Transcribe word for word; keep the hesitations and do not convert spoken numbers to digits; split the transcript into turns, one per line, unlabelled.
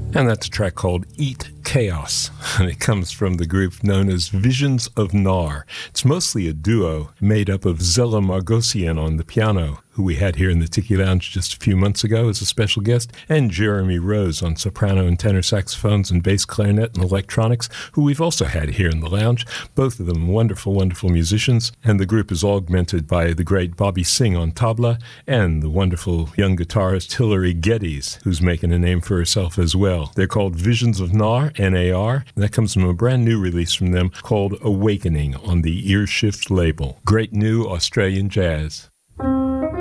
And that's a track called Eat Chaos, and it comes from the group known as Visions of Nar. It's mostly a duo made up of Zella Margosian on the piano, who we had here in the Tiki Lounge just a few months ago as a special guest, and Jeremy Rose on soprano and tenor saxophones and bass clarinet and electronics, who we've also had here in the lounge. Both of them wonderful, wonderful musicians, and the group is augmented by the great Bobby Singh on tabla and the wonderful young guitarist Hilary Geddes, who's making a name for herself as well. They're called Visions of Nar, N A R, and that comes from a brand new release from them called Awakening on the Earshift label. Great new Australian jazz.